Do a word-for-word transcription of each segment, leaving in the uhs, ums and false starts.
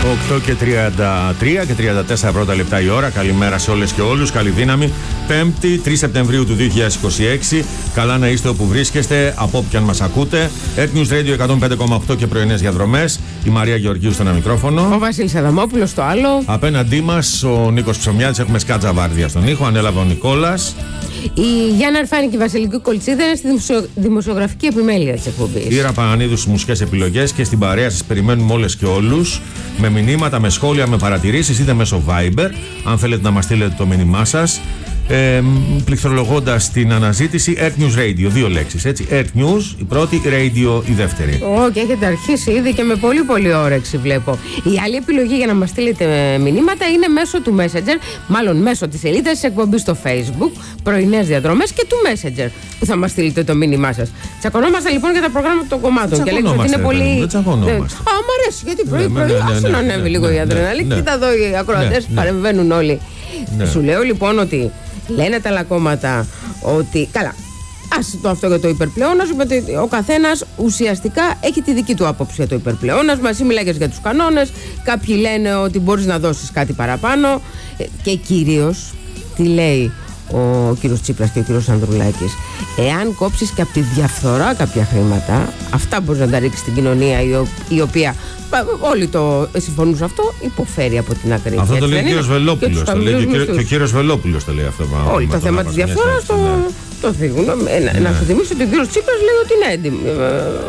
οκτώ και τριάντα τρία και τριάντα τέσσερα πρώτα λεπτά η ώρα. Καλημέρα σε όλες και όλους. Καλή δύναμη. Πέμπτη, τρεις Σεπτεμβρίου του δύο χιλιάδες είκοσι έξι. Καλά να είστε όπου βρίσκεστε, από όπου και αν μας ακούτε. Earth News Radio εκατόν πέντε κόμμα οκτώ και πρωινές διαδρομές. Η Μαρία Γεωργίου στο ένα μικρόφωνο. Ο Βασίλης Αδαμόπουλος στο άλλο. Απέναντί μας ο Νίκος Ψωμιάδης. Έχουμε σκάτζα βάρδια στον ήχο. Ανέλαβε ο Νικόλας. Η Γιάννα Αρφάνη και η Βασιλική Κολτσίδα είναι στη δημοσιο... δημοσιογραφική επιμέλεια της εκπομπής. Ήρα Πανανίδου στις μουσικές επιλογές και στην παρέα σας περιμένουμε όλες και όλους. Με μηνύματα, με σχόλια, με παρατηρήσεις, είτε μέσω Viber, αν θέλετε να μας στείλετε το μήνυμά σας. Ε, πληκτρολογώντας την αναζήτηση Earth News Radio, δύο λέξεις, έτσι. Earth News η πρώτη, Radio η δεύτερη. Ω, και έχετε αρχίσει ήδη και με πολύ πολύ όρεξη βλέπω. Η άλλη επιλογή για να μας στείλετε μηνύματα είναι μέσω του Messenger, μάλλον μέσω της σελίδας της εκπομπής στο Facebook, πρωινές διαδρομές, και του Messenger που θα μας στείλετε το μήνυμά σας. Τσακωνόμαστε λοιπόν για τα προγράμματα των κομμάτων και λέξτε ότι είναι πολύ. Δεν τσακωνόμαστε. Α, μου αρέσει γιατί πρωί-πρωί άσου να ανέβει λίγο η αδρεναλίνη. Κοίτα εδώ οι ακροατές παρεμβαίνουν όλοι. Σου λέω λοιπόν ότι λένε τα άλλα κόμματα ότι. Καλά, άσε το αυτό για το υπερπλεόνασμα, ότι ο καθένας ουσιαστικά έχει τη δική του άποψη για το υπερπλεόνασμα. Εσύ μιλάγες για τους κανόνες. Κάποιοι λένε ότι μπορείς να δώσεις κάτι παραπάνω. Και κυρίως, τι λέει ο κύριος Τσίπρας και ο κύριος Ανδρουλάκης, εάν κόψεις και από τη διαφθορά κάποια χρήματα, αυτά μπορείς να τα ρίξεις στην κοινωνία, η οποία, όλοι το συμφωνούν σε αυτό, υποφέρει από την ακρίβεια. Αυτό το λέει ο κύριος Βελόπουλος. Το λέει και, και ο κύριος Βελόπουλος το λέει αυτό. Όλοι το θέμα της διαφθοράς το, ναι. το θίγουν. Ναι. Να σου θυμίσω ότι ο κύριος Τσίπρας λέει ότι είναι έντιμο.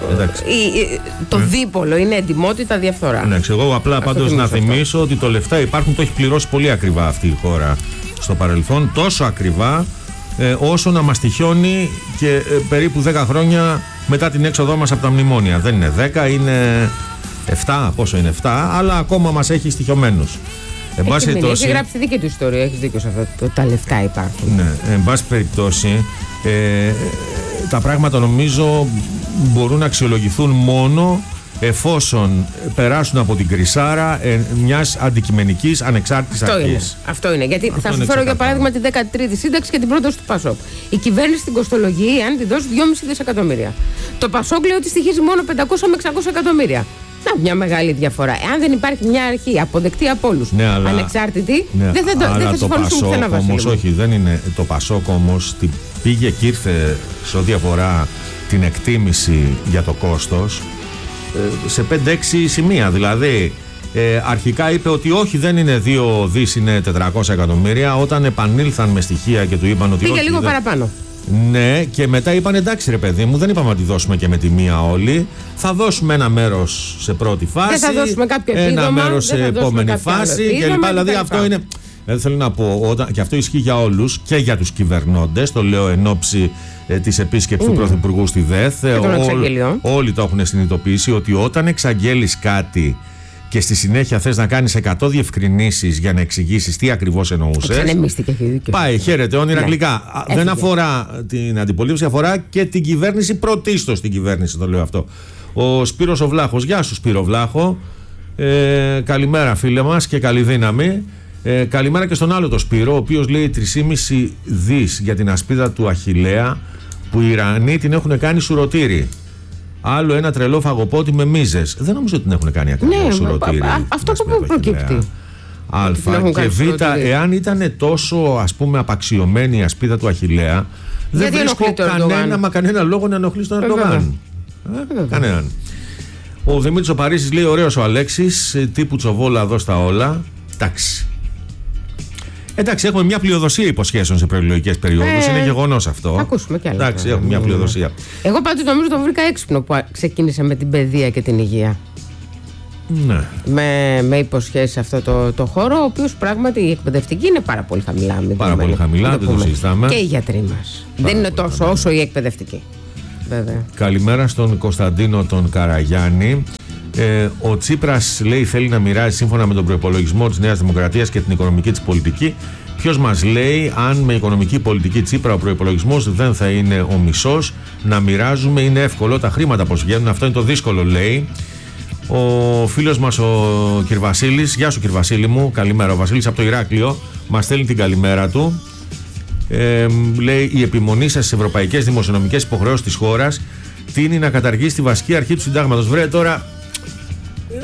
Το ναι. δίπολο είναι εντιμότητα διαφθορά. Ναι, εγώ απλά πάντως να θυμίσω αυτό. Ότι το λεφτά υπάρχουν, το έχει πληρώσει πολύ ακριβά αυτή η χώρα στο παρελθόν, τόσο ακριβά ε, όσο να μας τυχιώνει και ε, περίπου δέκα χρόνια μετά την έξοδό μας από τα μνημόνια. Δεν είναι δέκα, είναι επτά, πόσο είναι επτά, αλλά ακόμα μας έχει στοιχειωμένους. Έχει, έχει, τόση... έχει γράψει τη δική του ιστορία, έχεις δίκιο σε αυτό, τα λεφτά υπάρχουν. Ναι, εν πάση περιπτώσει, ε, τα πράγματα νομίζω μπορούν να αξιολογηθούν μόνο εφόσον περάσουν από την κρυσάρα ε, μιας αντικειμενικής ανεξάρτητης αυτό αρχής. Είναι. Αυτό είναι. Γιατί αυτό θα είναι σου φέρω για παράδειγμα την δέκατη τρίτη σύνταξη και την πρόταση του Πασόκ. Η κυβέρνηση την κοστολογεί αν τη δώσει δυόμισι δισεκατομμύρια. Το Πασόκ λέει ότι στοιχίζει μόνο πεντακόσια με εξακόσια εκατομμύρια. Να, μια μεγάλη διαφορά. Εάν δεν υπάρχει μια αρχή αποδεκτή από όλους, ναι, ανεξάρτητη, ναι, δεν θα, δεν θα συμφωνήσουμε πουθενά, Βασίλη. Όχι, δεν είναι. Το Πασόκ όμως πήγε και ήρθε σε ό,τι αφορά την εκτίμηση για το κόστος σε πέντε έξι σημεία. Δηλαδή ε, αρχικά είπε ότι όχι, δεν είναι δύο δις, είναι τετρακόσια εκατομμύρια. Όταν επανήλθαν με στοιχεία και του είπαν ότι πήγε όχι, λίγο δεν... παραπάνω. Ναι, και μετά είπαν εντάξει ρε παιδί μου, δεν είπαμε να τη δώσουμε και με τη μία όλοι. Θα δώσουμε ένα μέρος σε πρώτη φάση, δεν θα δώσουμε κάποιο επίδομα, ένα μέρος σε επόμενη φάση κλπ. Δηλαδή αυτό είναι. Δεν θέλω να πω, όταν, και αυτό ισχύει για όλους και για τους κυβερνώντες, το λέω εν ώψη ε, της επίσκεψης mm. του Πρωθυπουργού στη ΔΕΘ. Ε, ό, όλοι το έχουν συνειδητοποιήσει ότι όταν εξαγγέλεις κάτι και στη συνέχεια θες να κάνεις εκατό διευκρινήσεις για να εξηγήσεις τι ακριβώς εννοούσες. Εξανεμίστηκε. Πάει, χαίρετε, όνειρα γλυκά. Ναι. Δεν αφορά την αντιπολίτευση, αφορά και την κυβέρνηση, πρωτίστως την κυβέρνηση, το λέω αυτό. Ο Σπύρος ο Βλάχος, γεια σου Σπύρο Βλάχο. Ε, καλημέρα φίλε μας και καλή δύναμη. Ε, καλημέρα και στον άλλο το Σπύρο, ο οποίος λέει τρία κόμμα πέντε δις για την ασπίδα του Αχιλλέα που οι Ιρανοί την έχουν κάνει σουρωτήρι. Άλλο ένα τρελό φαγοπότη με μίζες. Δεν νομίζω ότι την έχουν κάνει ακριβώς ναι, σουρωτήρι. Α, αυτό που προκύπτει. Α και Β, εάν ήταν τόσο ας πούμε απαξιωμένη η ασπίδα του Αχιλλέα, δεν βρίσκω κανένα, μα κανένα λόγο να ενοχλεί τον Ερντογάν. Ε, κανέναν. Ο Δημήτρης ο Παρίσης λέει ωραίος ο Αλέξης, τύπου Τσοβόλα εδώ στα όλα. Εντάξει. Εντάξει, έχουμε μια πλειοδοσία υποσχέσεων σε προεκλογικές περιόδους. Ε, είναι γεγονός αυτό. Θα ακούσουμε κι άλλα. Εντάξει, έχουμε μια πλειοδοσία. Εγώ πάντως νομίζω το βρήκα έξυπνο που ξεκίνησε με την παιδεία και την υγεία. Ναι. Με, με υποσχέσεις σε αυτό το, το χώρο, ο οποίος πράγματι η εκπαιδευτική είναι πάρα πολύ χαμηλά. Πάρα πολύ χαμηλά, δεν το, το συζητάμε. Και οι γιατροί μας. Δεν είναι τόσο χαμηλά όσο η εκπαιδευτική. Βέβαια. Καλημέρα στον Κωνσταντίνο τον Καραγιάννη. Ε, ο Τσίπρας λέει θέλει να μοιράζει σύμφωνα με τον προϋπολογισμό της Νέας Δημοκρατίας και την οικονομική της πολιτική. Ποιος μας λέει αν με οικονομική πολιτική Τσίπρα ο προϋπολογισμός δεν θα είναι ο μισός? Να μοιράζουμε είναι εύκολο, τα χρήματα πως βγαίνουν, αυτό είναι το δύσκολο λέει. Ο φίλος μας ο κ. Βασίλης, γεια σου κ. Βασίλη μου, καλημέρα. Ο Βασίλης από το Ηράκλειο μας στέλνει την καλημέρα του. Ε, λέει η επιμονή σας στις ευρωπαϊκές δημοσιονομικές υποχρεώσεις της χώρας τείνει να καταργήσει τη βασική αρχή του συντάγματος. Βρε τώρα,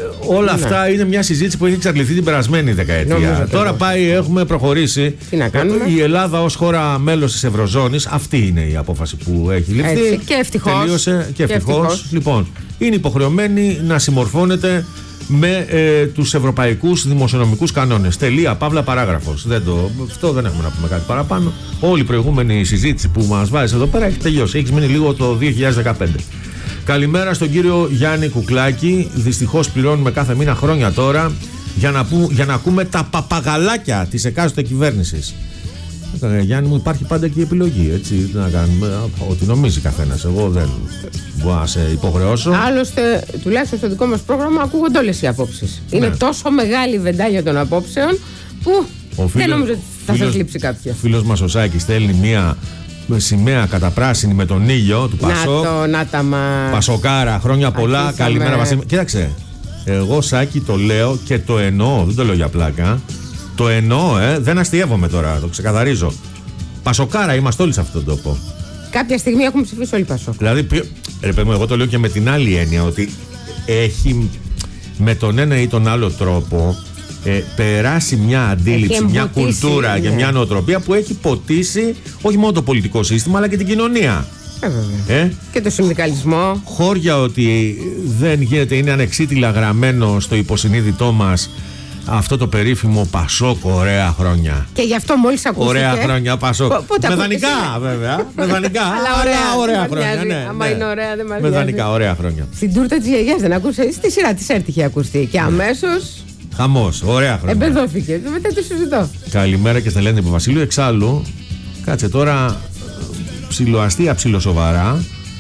όλα ναι. αυτά είναι μια συζήτηση που έχει εξαντληθεί την περασμένη δεκαετία. Τώρα πάει, έχουμε προχωρήσει. Τι να κάνουμε. Η Ελλάδα ως χώρα μέλος της Ευρωζώνης, αυτή είναι η απόφαση που έχει ληφθεί. Έτσι. Και ευτυχώς. Τελείωσε και ευτυχώς. Λοιπόν, είναι υποχρεωμένη να συμμορφώνεται με ε, τους ευρωπαϊκούς δημοσιονομικούς κανόνες. Τελεία, παύλα, παράγραφος. Δεν το, αυτό δεν έχουμε να πούμε κάτι παραπάνω. Όλη η προηγούμενη συζήτηση που μας βάζει εδώ πέρα έχει τελειώσει. Έχει μείνει λίγο το δύο χιλιάδες δεκαπέντε. Καλημέρα στον κύριο Γιάννη Κουκλάκη. Δυστυχώς πληρώνουμε κάθε μήνα χρόνια τώρα για να, που, για να ακούμε τα παπαγαλάκια της εκάστοτε κυβέρνησης. Ε, Γιάννη μου, υπάρχει πάντα και η επιλογή. Έτσι, τι να κάνουμε, ό,τι νομίζει καθένας. Εγώ δεν μπορώ να σε υποχρεώσω. Άλλωστε, τουλάχιστον στο δικό μας πρόγραμμα ακούγονται όλες οι απόψεις. Ναι. Είναι τόσο μεγάλη βεντάγια των απόψεων που φίλος, δεν νομίζω ότι θα φίλος, σας λείψει κάποια. Ο φίλος μας ο Σάκης στέλνει μία σημαία καταπράσινη με τον ήλιο του Πασόκ. Να το, να τα μα... Πασοκάρα, χρόνια πολλά. Αρχίσαμε. Καλημέρα, Βασίλη. Κοίταξε. Εγώ, Σάκη, το λέω και το εννοώ. Δεν το λέω για πλάκα. Το εννοώ, ε. Δεν αστειεύομαι τώρα. Το ξεκαθαρίζω. Πασοκάρα είμαστε όλοι σε αυτόν τον τόπο. Κάποια στιγμή έχουμε ψηφίσει όλοι Πασόκ. Δηλαδή, ρε παιδί μου, εγώ το λέω και με την άλλη έννοια ότι έχει με τον ένα ή τον άλλο τρόπο ε, περάσει μια αντίληψη, μια κουλτούρα ναι. και μια νοοτροπία που έχει ποτίσει όχι μόνο το πολιτικό σύστημα αλλά και την κοινωνία. Ε, ε? Και το συνδικαλισμό. Χώρια ότι δεν γίνεται, είναι ανεξίτηλα γραμμένο στο υποσυνείδητό μας αυτό το περίφημο Πασόκ, ωραία χρόνια. Και γι' αυτό μόλις ακούστηκε. Ωραία χρόνια Πασόκ. Με δανεικά βέβαια. Με δανεικά. Αλλά ωραία, ωραία χρόνια. Ναι, άμα ναι. είναι ωραία, δεν μας με δανεικά, ωραία χρόνια. Στην τούρτα της γιαγιάς δεν ακούσε. Στη σειρά της έρτ είχε ακουστεί. Και αμέσως. Χαμός, ωραία χρόνια. Εμπεδώθηκε. Μετά το συζητώ. Καλημέρα και στην Ελένη Παπασίλου. Εξάλλου, κάτσε τώρα ψιλοαστεία, ψιλοσοβαρά.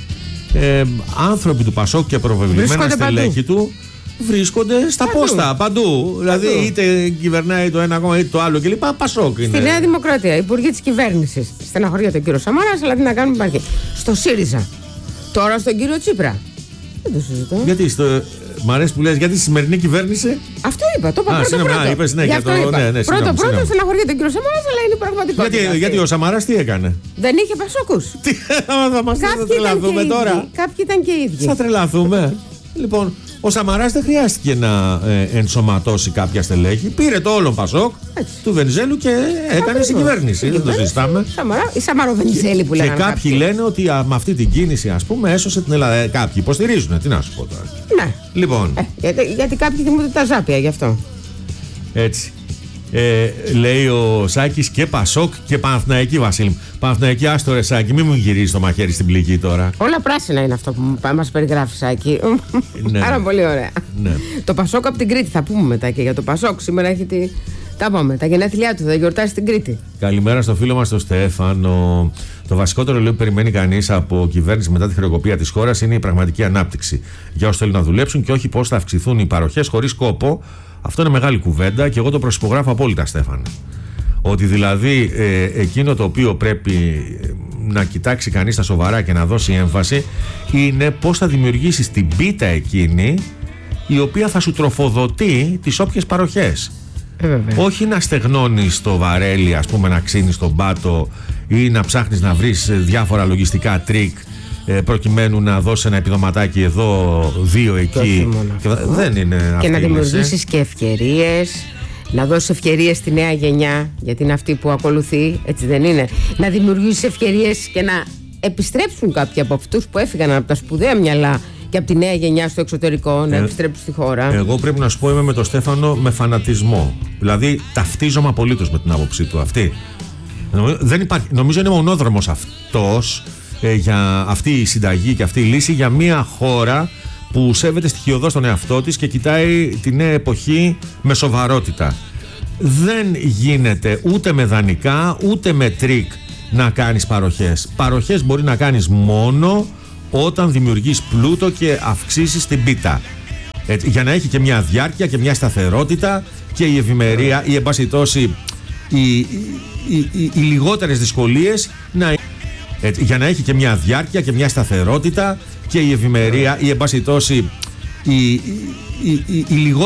Ε, άνθρωποι του Πασόκ και προβεβλημένα στελέχη του βρίσκονται στα παντού. Πόστα, παντού. παντού. Δηλαδή, είτε κυβερνάει το ένα κόμμα είτε το άλλο κλπ. Πασόκ είναι. Στη Νέα Δημοκρατία, υπουργοί της κυβέρνησης. Στεναχωρία τον κύριο Σαμάρας, αλλά τι να κάνουμε, υπάρχει. Στο ΣΥΡΙΖΑ. Τώρα στον κύριο Τσίπρα. Δεν το συζητώ. Γιατί στο. Μ' αρέσει που λες, γιατί η σημερινή κυβέρνηση. Αυτό είπα, το είπα. Α, πρώτο, πρώτο. Είπες, ναι, για το, είπα. Ναι, ναι, πρώτο, πρώτο, στεναχωρία τον κύριο Σαμάρα, αλλά είναι πραγματικότητα. Γιατί, γιατί ο Σαμάρας τι έκανε. Δεν είχε Πασόκους. Τι, θα μας τρελαθούμε τώρα. Κάποιοι ήταν και οι ίδιοι. Θα τρελαθούμε. Λοιπόν, ο Σαμαράς δεν χρειάστηκε να ε, ενσωματώσει κάποια στελέχη. Πήρε το όλο Πασόκ έτσι. Του Βενιζέλου και έκανε συγκυβέρνηση. Δεν το συζητάμε. Η Σαμαρο-Βενιζέλη που λέγανε. Και κάποιοι, κάποιοι λένε ότι α, με αυτή την κίνηση, ας πούμε, έσωσε την Ελλάδα. Ε, κάποιοι υποστηρίζουν. Τι να σου πω τώρα. Ναι. Λοιπόν. Ε, γιατί, γιατί κάποιοι θυμούνται τα ζάπια γι' αυτό. Έτσι. Ε, λέει ο Σάκης και Πασόκ και Παναθηναϊκή, Βασίλη. Παναθηναϊκή, άστο ρε Σάκη, μην μου γυρίσει το μαχαίρι στην πληγή τώρα. Όλα πράσινα είναι αυτό που μας περιγράφει, Σάκη. Ναι. Άρα πολύ ωραία. Ναι. Το Πασόκ από την Κρήτη θα πούμε μετά και για το Πασόκ. Σήμερα έχει τη... τα πάμε, τα γενέθλιά του, θα γιορτάσει στην Κρήτη. Καλημέρα στο φίλο μας τον Στέφανο. Το βασικότερο λέει, που περιμένει κανείς από κυβέρνηση μετά τη χρεοκοπία της χώρας είναι η πραγματική ανάπτυξη. Για όσους θέλουν να δουλέψουν και όχι πώς θα αυξηθούν οι παροχές χωρίς κόπο. Αυτό είναι μεγάλη κουβέντα και εγώ το προσυπογράφω απόλυτα, Στέφανε. Ότι δηλαδή ε, εκείνο το οποίο πρέπει να κοιτάξει κανείς στα σοβαρά και να δώσει έμφαση είναι πώς θα δημιουργήσεις την πίτα εκείνη η οποία θα σου τροφοδοτεί τις όποιες παροχές. Ε, όχι να στεγνώνεις το βαρέλι, ας πούμε, να ξύνεις τον πάτο ή να ψάχνεις να βρεις διάφορα λογιστικά τρίκ προκειμένου να δώσει ένα επιδοματάκι εδώ, δύο εκεί. Και δεν είναι αυτό. Και να δημιουργήσεις και ευκαιρίες, να δώσεις ευκαιρίες στη νέα γενιά, γιατί είναι αυτή που ακολουθεί, έτσι δεν είναι. Να δημιουργήσεις ευκαιρίες και να επιστρέψουν κάποιοι από αυτούς που έφυγαν από τα σπουδαία μυαλά και από τη νέα γενιά στο εξωτερικό, να ε, επιστρέψουν στη χώρα. Εγώ πρέπει να σου πω, είμαι με τον Στέφανο με φανατισμό. Δηλαδή, ταυτίζομαι απολύτως με την άποψή του αυτή. Δεν υπάρχει, νομίζω είναι μονόδρομος αυτός. Για αυτή η συνταγή και αυτή η λύση για μια χώρα που σέβεται στοιχειωδώς τον εαυτό της και κοιτάει τη νέα εποχή με σοβαρότητα. Δεν γίνεται ούτε με δανεικά ούτε με τρίκ να κάνεις παροχές. Παροχές μπορεί να κάνεις μόνο όταν δημιουργείς πλούτο και αυξήσεις την πίτα. Έτσι, για να έχει και μια διάρκεια και μια σταθερότητα και η ευημερία ή εν πάση τόση οι, οι, οι, οι, οι λιγότερες δυσκολίες να... Έτσι, για να έχει και μια διάρκεια και μια σταθερότητα και η ευημερία ή εν πάση τόση η, η, η, η, η λιγότερη